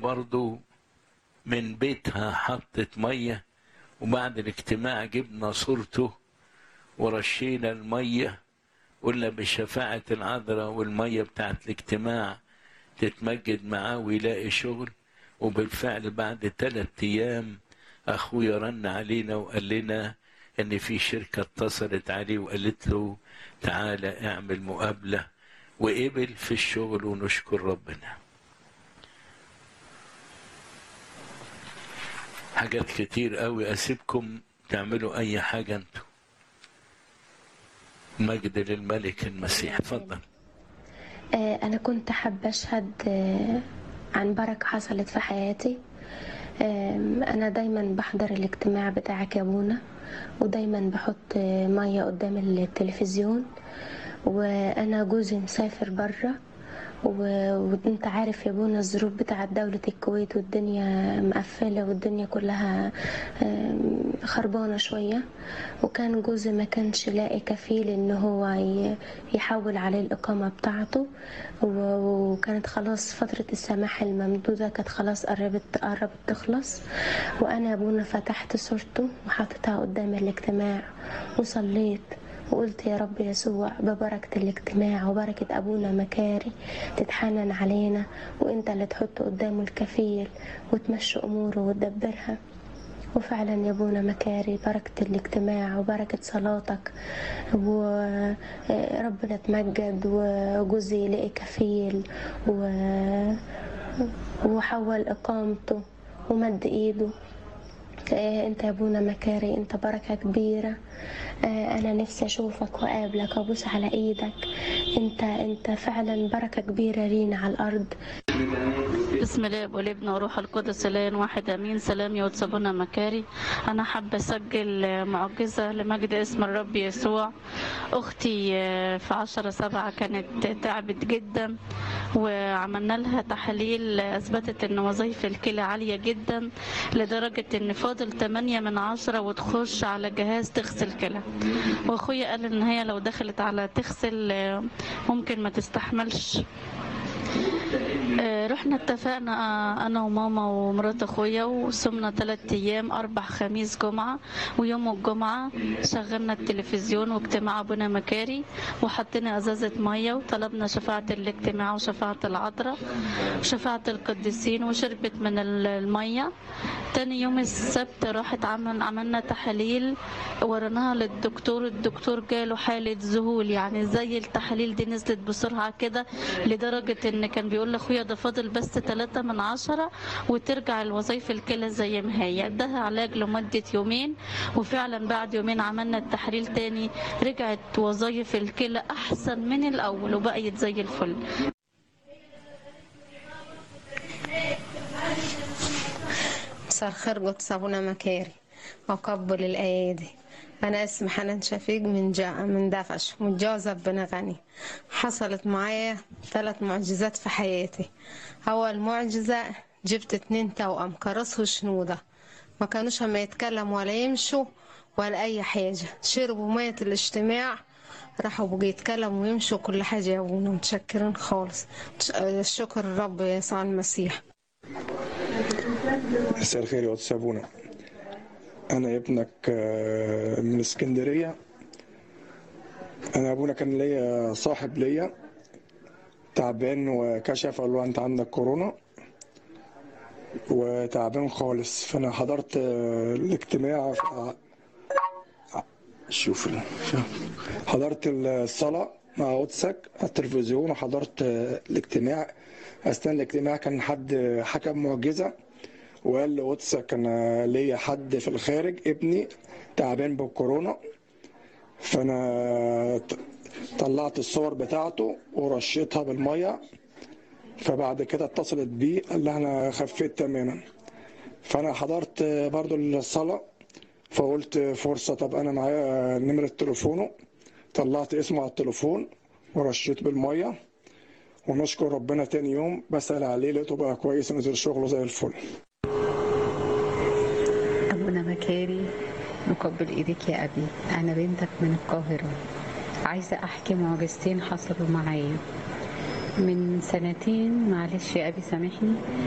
برضو من بيتها حطت مية، وبعد الاجتماع جبنا صورته ورشينا المية، قلنا بشفاعة العذراء والمية بتاعت الاجتماع تتمجد معاه ويلاقي شغل. وبالفعل بعد 3 أيام أخويا رن علينا وقال لنا إن في شركة اتصلت عليه وقالت له تعالى اعمل مقابلة، وقبل في الشغل ونشكر ربنا. حاجات كتير قوي. أسيبكم تعملوا أي حاجة أنتوا. مجد للملك المسيح. اتفضل. أنا كنت حابة أشهد عن بركة حصلت في حياتي. أنا دايما بحضر الاجتماع بتاعك يا أبونا، ودايما بحط مية قدام التلفزيون، وأنا جوزي مسافر برا، وانت عارف يا ابونا الظروف بتاعت دولة الكويت، والدنيا مقفلة والدنيا كلها خربانة شوية. وكان جوزي ما كانش لاقي كفيل ان هو يحول عليه الإقامة بتاعته، وكانت خلاص فترة السماح الممدودة كانت خلاص قربت تخلص. وانا يا ابونا فتحت صورته وحطيتها قدام الاجتماع وصليت وقلت يا رب يسوع ببركة الاجتماع وبركة أبونا مكاري تتحنن علينا، وإنت اللي تحط قدامه الكفيل وتمشي أموره وتدبرها. وفعلا يا أبونا مكاري بركة الاجتماع وبركة صلاتك وربنا تمجد، وجوزي لقي كفيل وحول إقامته ومد إيده. انت يا ابونا مكاري انت بركة كبيرة. انا نفسي اشوفك واقابلك وابوس على ايدك. انت فعلا بركة كبيرة لينا على الارض. بسم الله والابن وروح القدس الان واحد امين. سلام يا قدس ابونا مكاري. انا حابه اسجل معجزه لمجد اسم الرب يسوع. اختي في 10/7 كانت تعبت جدا، وعملنا لها تحاليل اثبتت ان وظائف الكلى عاليه جدا لدرجه ان فاضل 8/10 وتخش على جهاز تغسل كلى. واخويا قال ان هي لو دخلت على تغسل ممكن ما تستحملش. رحنا اتفقنا انا وماما ومرات اخويا وصمنا 3 ايام، 4 خميس جمعة. ويوم الجمعة شغلنا التلفزيون واجتماع ابونا مكاري، وحطينا ازازة مية وطلبنا شفاعة الاجتماع وشفاعة العذراء وشفاعة القديسين، وشربت من المية. تاني يوم السبت راحت عملنا تحاليل ورناها للدكتور. الدكتور جاله حالة ذهول، يعني زي التحاليل دي نزلت بسرعة كده لدرجة ان كان بيقول لاخويا ده فاضل بس 3/10 وترجع الوظائف الكلى زي ما هي. ادها علاج لمدة 2 يوم، وفعلا بعد 2 يوم عملنا التحليل تاني رجعت وظائف الكلى احسن من الاول وبقيت زي الفل. مساء الخير قدس ابونا مكاري وقبل الايادي. انا اسمي حنان شفيق من دفش، متجوزه ببني غني. حصلت معايا 3 معجزات في حياتي. اول معجزه جبت 2 توأم كرس وشنوده، ما كانوش ما يتكلموا ولا يمشوا ولا اي حاجه. شربوا ميه الاجتماع راحوا بقوا يتكلموا ويمشوا كل حاجه يا ابونا. متشكرين خالص. الشكر الرب يسوع المسيح. مساء الخير يا قدس ابونا. انا ابنك من اسكندريه. انا ابونا كان ليا صاحب ليا تعبان، وكشف قال له انت عندك كورونا وتعبان خالص. فانا حضرت الاجتماع. حضرت الصلاه مع قدسك على التلفزيون، وحضرت الاجتماع. اثناء الاجتماع كان حد حكى معجزه وقال لقدسك انا ليا حد في الخارج ابني تعبان بالكورونا. فانا طلعت الصور بتاعته ورشيتها بالميه، فبعد كده اتصلت بيه قال لها انا خفيت تماما. فانا حضرت برضو الصلاه، فقلت فرصه طب انا معايا نمره تليفونه، طلعت اسمه على التليفون ورشيت بالميه، ونشكر ربنا. تاني يوم بسأل عليه لقيته بقى كويس ونزل شغله زي الفل. أبونا مكاري نقبل إيديك يا أبي. أنا بنتك من القاهرة، عايزة أحكي معجزتين حصلوا معايا من 2 سنين. معلش يا أبي سامحني.